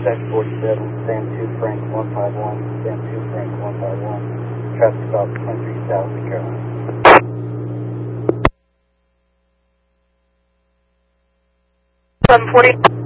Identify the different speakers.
Speaker 1: Contact 47, Sam 2 Frank 151, Sam 2 Frank 151, traffic stop 23 South Carolina.
Speaker 2: 740.